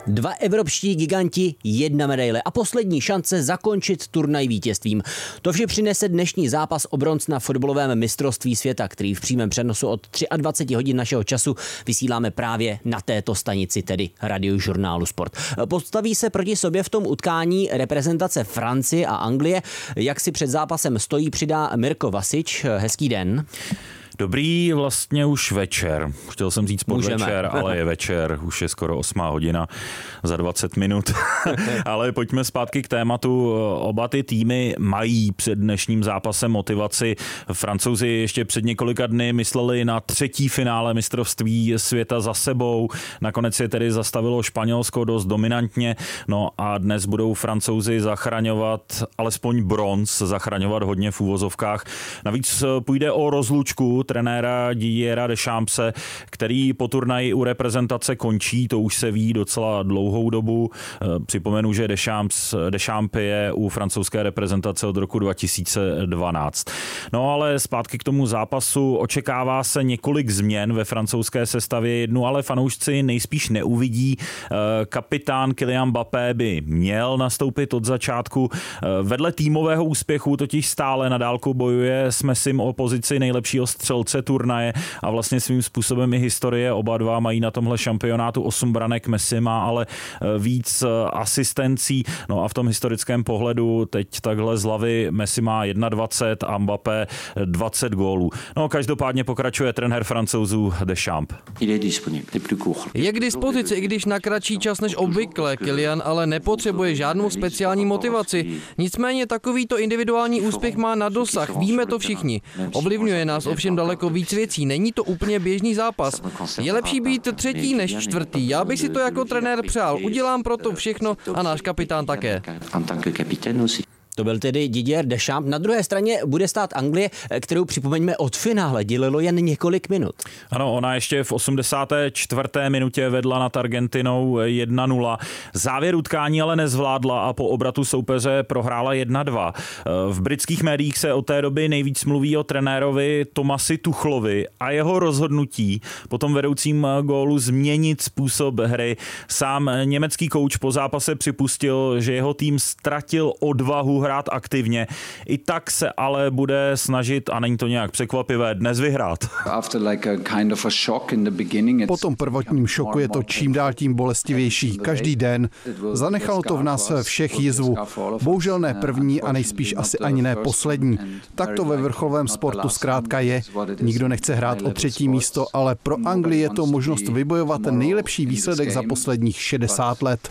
Dva evropští giganti, jedna medaile a poslední šance zakončit turnaj vítězstvím. To vše přinese dnešní zápas o bronz na fotbalovém mistrovství světa, který v přímém přenosu od 23 hodin našeho času vysíláme právě na této stanici, tedy Radiožurnálu Sport. Postaví se proti sobě v tom utkání reprezentace Francie a Anglie. Jak si před zápasem stojí, přidá Mirko Vasič. Hezký den. Dobrý, vlastně už večer. Chtěl jsem říct podvečer, ale je večer, už je skoro 8 hodina za 20 minut. Ale pojďme zpátky k tématu. Oba ty týmy mají před dnešním zápasem motivaci. Francouzi ještě před několika dny mysleli na třetí finále mistrovství světa za sebou. Nakonec je tedy zastavilo Španělsko dost dominantně. No a dnes budou Francouzi zachraňovat alespoň bronz, zachraňovat hodně v úvozovkách. Navíc půjde o rozlučku trenéra Didiera Deschampse, který po turnaji u reprezentace končí, to už se ví docela dlouhou dobu. Připomenu, že Deschamps je u francouzské reprezentace od roku 2012. No ale zpátky k tomu zápasu, očekává se několik změn ve francouzské sestavě, jednu ale fanoušci nejspíš neuvidí. Kapitán Kylian Mbappé by měl nastoupit od začátku. Vedle týmového úspěchu totiž stále na dálku bojuje s Messim o pozici nejlepšího střelce turnaje a vlastně svým způsobem i historie. Oba dva mají na tomhle šampionátu 8 branek, Messi má ale víc asistencí. No a v tom historickém pohledu teď takhle z hlavy Messi má 21 a Mbappé 20 gólů. No každopádně pokračuje trenér Francouzů Deschamps. Je k dispozici, i když na kratší čas než obvykle. Kylian ale nepotřebuje žádnou speciální motivaci. Nicméně takovýto individuální úspěch má na dosah. Víme to všichni. Ovlivňuje nás ovšem daleko víc věcí. Není to úplně běžný zápas. Je lepší být třetí než čtvrtý. Já bych si to jako trenér přál. Udělám proto všechno a náš kapitán také. To byl tedy Didier Deschamps. Na druhé straně bude stát Anglie, kterou připomeňme od finále dělilo jen několik minut. Ano, ona ještě v 84. minutě vedla nad Argentinou 1-0. Závěr utkání ale nezvládla a po obratu soupeře prohrála 1-2. V britských médiích se od té doby nejvíc mluví o trenérovi Thomasi Tuchlovi a jeho rozhodnutí po tom vedoucím gólu změnit způsob hry. Sám německý kouč po zápase připustil, že jeho tým ztratil odvahu hrát aktivně. I tak se ale bude snažit, a není to nějak překvapivé, dnes vyhrát. Po tom prvotním šoku je to čím dál tím bolestivější. Každý den. Zanechalo to v nás všech jizvu. Bohužel ne první a nejspíš asi ani ne poslední. Tak to ve vrcholovém sportu zkrátka je. Nikdo nechce hrát o třetí místo, ale pro Anglii je to možnost vybojovat nejlepší výsledek za posledních 60 let.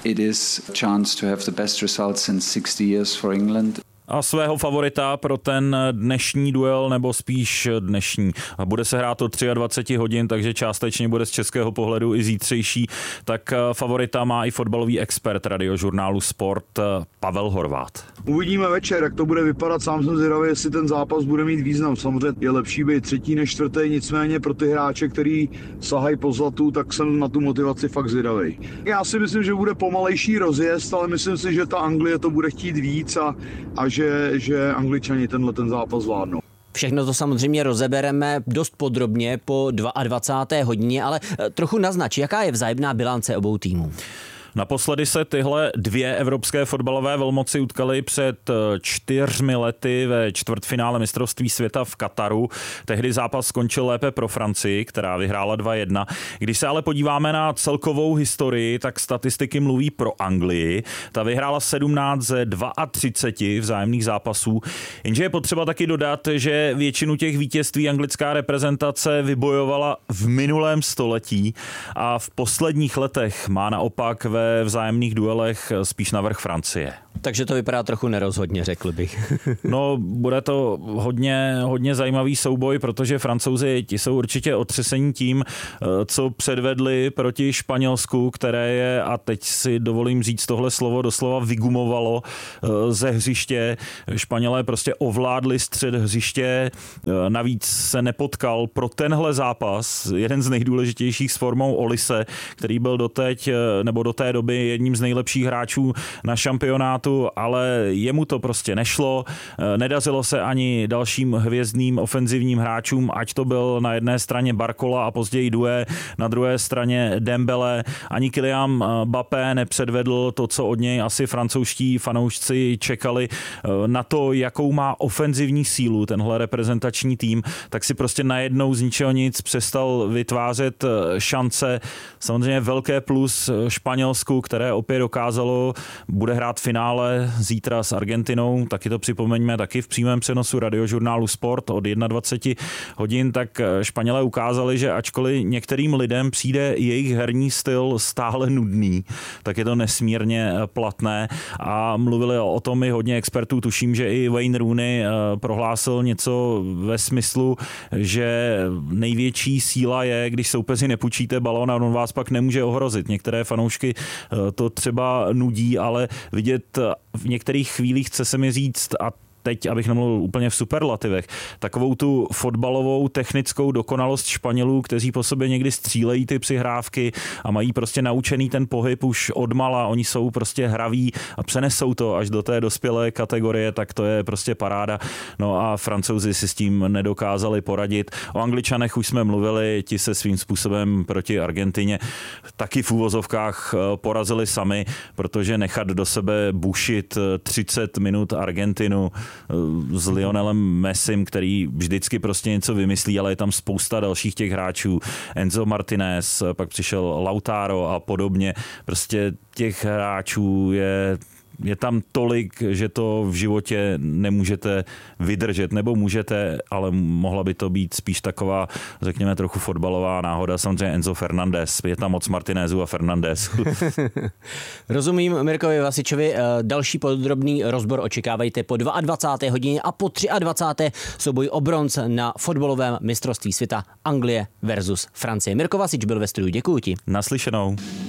A svého favorita pro ten dnešní duel, nebo spíš dnešní, bude se hrát o 23 hodin, takže částečně bude z českého pohledu i zítřejší, tak favorita má i fotbalový expert Radiožurnálu Sport Pavel Horváth. Uvidíme večer, jak to bude vypadat, sám jsem zvědavý, jestli ten zápas bude mít význam. Samozřejmě je lepší být třetí než čtvrtý, nicméně pro ty hráče, kteří sahají po zlatu, tak jsem na tu motivaci fakt zvědavý. Já si myslím, že bude pomalejší rozjezd, ale myslím si, že ta Anglie to bude chtít víc a že Angličani ten zápas zvládnou. Všechno to samozřejmě rozebereme dost podrobně po 22. hodině, ale trochu naznač, jaká je vzájemná bilance obou týmů. Naposledy se tyhle dvě evropské fotbalové velmoci utkaly před 4 lety ve čtvrtfinále mistrovství světa v Kataru. Tehdy zápas skončil lépe pro Francii, která vyhrála 2-1. Když se ale podíváme na celkovou historii, tak statistiky mluví pro Anglii. Ta vyhrála 17 ze 32 vzájemných zápasů. Jenže je potřeba taky dodat, že většinu těch vítězství anglická reprezentace vybojovala v minulém století a v posledních letech má naopak ve vzájemných duelech spíš navrch Francie. Takže to vypadá trochu nerozhodně, řekl bych. No, bude to hodně zajímavý souboj, protože Francouzi ti jsou určitě otřesení tím, co předvedli proti Španělsku, které je, a teď si dovolím říct tohle slovo, doslova vygumovalo ze hřiště. Španělé prostě ovládli střed hřiště, navíc se nepotkal pro tenhle zápas jeden z nejdůležitějších s formou Olise, který byl do té doby jedním z nejlepších hráčů na šampionátu. tématu, ale jemu to prostě nešlo. Nedařilo se ani dalším hvězdným ofenzivním hráčům, ať to byl na jedné straně Barcola a později Doué, na druhé straně Dembele. Ani Kylian Mbappé nepředvedl to, co od něj asi francouzští fanoušci čekali. Na to, jakou má ofenzivní sílu tenhle reprezentační tým, tak si prostě najednou z ničeho nic přestal vytvářet šance. Samozřejmě velké plus Španělsku, které opět dokázalo, bude hrát finále zítra s Argentinou, taky to připomeňme, taky v přímém přenosu radiožurnálu Sport od 21 hodin, tak Španělé ukázali, že ačkoliv některým lidem přijde jejich herní styl stále nudný, tak je to nesmírně platné a mluvili o tom i hodně expertů. Tuším, že i Wayne Rooney prohlásil něco ve smyslu, že největší síla je, když soupeři nepůjčíte balón a on vás pak nemůže ohrozit. Některé fanoušky to třeba nudí, ale vidět v některých chvílích, chce se mi říct, a teď, abych nemluvil úplně v superlativech, takovou tu fotbalovou technickou dokonalost Španělů, kteří po sobě někdy střílejí ty přihrávky a mají prostě naučený ten pohyb už odmala, oni jsou prostě hraví a přenesou to až do té dospělé kategorie, tak to je prostě paráda. No a Francouzi si s tím nedokázali poradit. O Angličanech už jsme mluvili, ti se svým způsobem proti Argentině taky v úvozovkách porazili sami, protože nechat do sebe bušit 30 minut Argentinu s Lionelem Messim, který vždycky prostě něco vymyslí, ale je tam spousta dalších těch hráčů. Enzo Martinez, pak přišel Lautaro a podobně. Prostě těch hráčů je tam tolik, že to v životě nemůžete vydržet, nebo můžete, ale mohla by to být spíš taková, řekněme, trochu fotbalová náhoda. Samozřejmě Enzo Fernandez, je tam moc Martinezů a Fernandez. Rozumím Mirkovi Vasičovi, další podrobný rozbor očekávejte po 22. hodině a po 23. souboj o bronz na fotbalovém mistrovství světa Anglie versus Francie. Mirko Vasič byl ve studiu, děkuji ti. Naslyšenou.